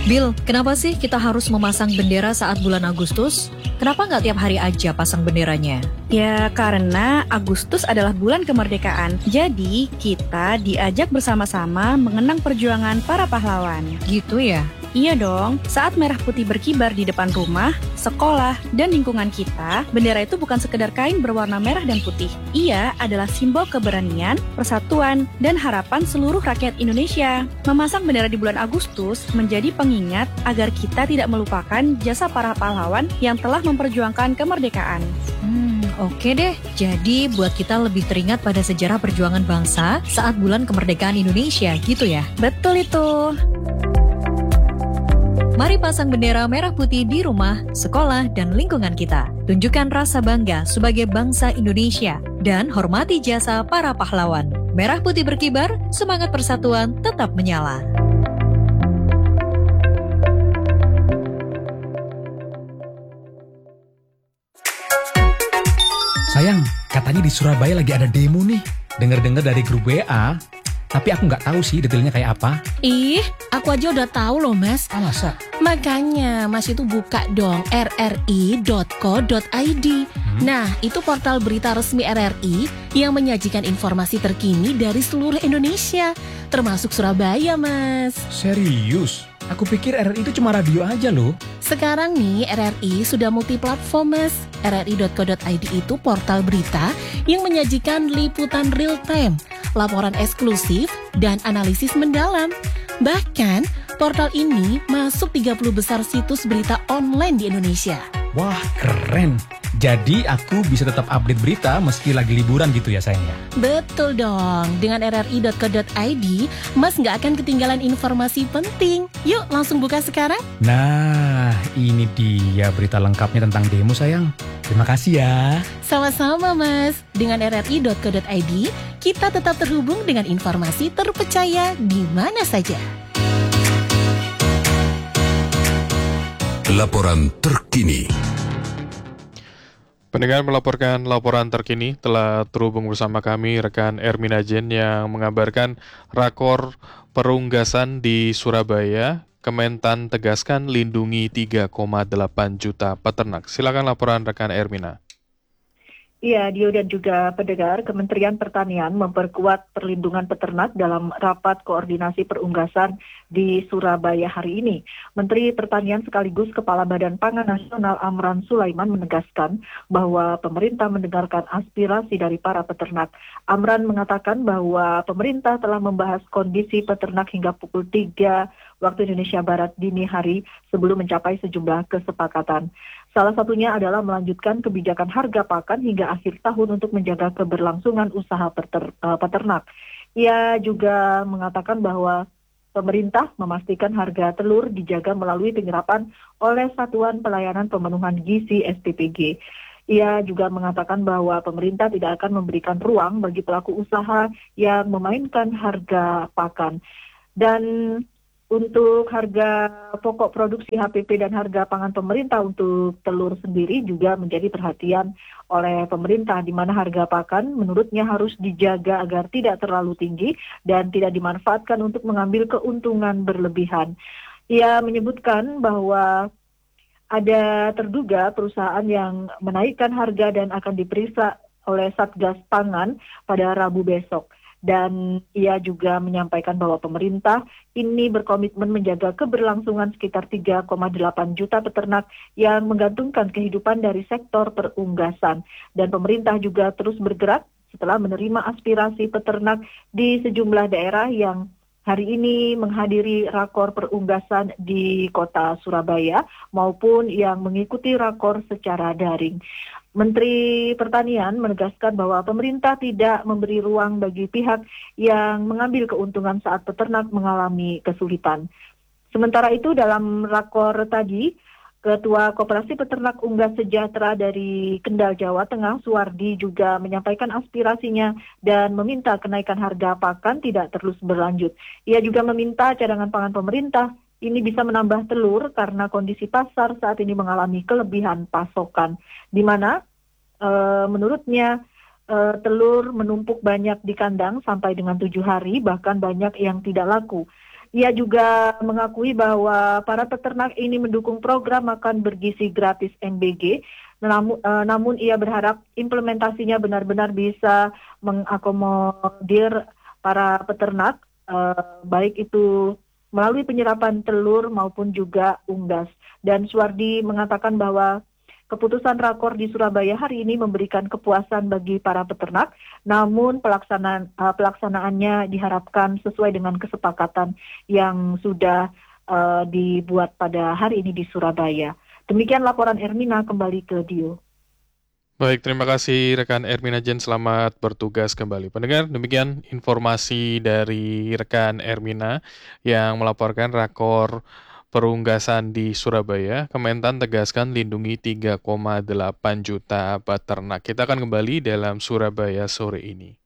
Bill, kenapa sih kita harus memasang bendera saat bulan Agustus? Kenapa nggak tiap hari aja pasang benderanya? Ya, karena Agustus adalah bulan kemerdekaan. Jadi, kita diajak bersama-sama mengenang perjuangan para pahlawan. Gitu ya? Iya dong, saat merah putih berkibar di depan rumah, sekolah, dan lingkungan kita, bendera itu bukan sekedar kain berwarna merah dan putih. Ia adalah simbol keberanian, persatuan, dan harapan seluruh rakyat Indonesia. Memasang bendera di bulan Agustus menjadi pengingat agar kita tidak melupakan jasa para pahlawan yang telah memperjuangkan kemerdekaan. Oke deh. Jadi buat kita lebih teringat pada sejarah perjuangan bangsa saat bulan kemerdekaan Indonesia, gitu ya? Betul itu. Mari pasang bendera merah putih di rumah, sekolah, dan lingkungan kita. Tunjukkan rasa bangga sebagai bangsa Indonesia dan hormati jasa para pahlawan. Merah putih berkibar, semangat persatuan tetap menyala. Sayang, katanya di Surabaya lagi ada demo nih. Dengar-dengar dari grup WA, tapi aku nggak tahu sih detailnya kayak apa. Ih, aku aja udah tahu loh Mas. Masa? Makanya Mas itu buka dong rri.co.id. Nah, itu portal berita resmi RRI yang menyajikan informasi terkini dari seluruh Indonesia, termasuk Surabaya, Mas. Serius? Aku pikir RRI itu cuma radio aja loh. Sekarang nih RRI sudah multi-platform, Mas. rri.co.id itu portal berita yang menyajikan liputan real time, laporan eksklusif, dan analisis mendalam. Bahkan, portal ini masuk 30 besar situs berita online di Indonesia. Wah, keren. Jadi aku bisa tetap update berita meski lagi liburan gitu ya sayangnya. Betul dong, dengan rri.co.id, Mas nggak akan ketinggalan informasi penting. Yuk langsung buka sekarang. Nah, ini dia berita lengkapnya tentang demo sayang. Terima kasih ya. Sama-sama Mas, dengan rri.co.id, kita tetap terhubung dengan informasi terpercaya di mana saja. Laporan terkini. Pendengar melaporkan laporan terkini telah terhubung bersama kami rekan Ermina Jen yang mengabarkan rakor perunggasan di Surabaya. Kementan tegaskan lindungi 3,8 juta peternak. Silakan laporan rekan Ermina. Iya, Dio dan juga pendengar, Kementerian Pertanian memperkuat perlindungan peternak dalam rapat koordinasi perunggasan di Surabaya hari ini. Menteri Pertanian sekaligus Kepala Badan Pangan Nasional Amran Sulaiman menegaskan bahwa pemerintah mendengarkan aspirasi dari para peternak. Amran mengatakan bahwa pemerintah telah membahas kondisi peternak hingga pukul 3 waktu Indonesia Barat dini hari sebelum mencapai sejumlah kesepakatan. Salah satunya adalah melanjutkan kebijakan harga pakan hingga akhir tahun untuk menjaga keberlangsungan usaha peternak. Ia juga mengatakan bahwa pemerintah memastikan harga telur dijaga melalui penyerapan oleh Satuan Pelayanan Pemenuhan Gizi SPPG. Ia juga mengatakan bahwa pemerintah tidak akan memberikan ruang bagi pelaku usaha yang memainkan harga pakan. Dan untuk harga pokok produksi HPP dan harga pangan pemerintah untuk telur sendiri juga menjadi perhatian oleh pemerintah, di mana harga pakan menurutnya harus dijaga agar tidak terlalu tinggi dan tidak dimanfaatkan untuk mengambil keuntungan berlebihan. Ia menyebutkan bahwa ada terduga perusahaan yang menaikkan harga dan akan diperiksa oleh Satgas Pangan pada Rabu besok. Dan ia juga menyampaikan bahwa pemerintah ini berkomitmen menjaga keberlangsungan sekitar 3,8 juta peternak yang menggantungkan kehidupan dari sektor perunggasan. Dan pemerintah juga terus bergerak setelah menerima aspirasi peternak di sejumlah daerah yang hari ini menghadiri rakor perunggasan di kota Surabaya maupun yang mengikuti rakor secara daring. Menteri Pertanian menegaskan bahwa pemerintah tidak memberi ruang bagi pihak yang mengambil keuntungan saat peternak mengalami kesulitan. Sementara itu dalam rakor tadi, Ketua Koperasi Peternak Unggas Sejahtera dari Kendal, Jawa Tengah, Suwardi, juga menyampaikan aspirasinya dan meminta kenaikan harga pakan tidak terus berlanjut. Ia juga meminta cadangan pangan pemerintah ini bisa menambah telur karena kondisi pasar saat ini mengalami kelebihan pasokan, di mana menurutnya telur menumpuk banyak di kandang sampai dengan 7 hari, bahkan banyak yang tidak laku. Ia juga mengakui bahwa para peternak ini mendukung program makan bergizi gratis MBG, namun ia berharap implementasinya benar-benar bisa mengakomodir para peternak, baik itu melalui penyerapan telur maupun juga unggas. Dan Suwardi mengatakan bahwa keputusan rakor di Surabaya hari ini memberikan kepuasan bagi para peternak, namun pelaksanaannya diharapkan sesuai dengan kesepakatan yang sudah dibuat pada hari ini di Surabaya. Demikian laporan Ermina, kembali ke Dio. Baik, terima kasih rekan Ermina Jen, selamat bertugas kembali. Pendengar, demikian informasi dari rekan Ermina yang melaporkan rakor perunggasan di Surabaya. Kementan tegaskan lindungi 3,8 juta peternak. Kita akan kembali dalam Surabaya sore ini.